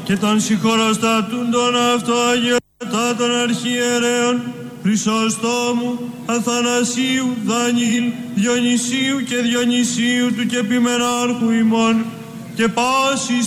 και των συγχωροστατούντων αυτοαγιωτά των αρχιερέων Χρυσοστόμου, Αθανασίου, Δανιήλ, Διονυσίου και Διονυσίου του και επιμενάρχου ημών και πάσης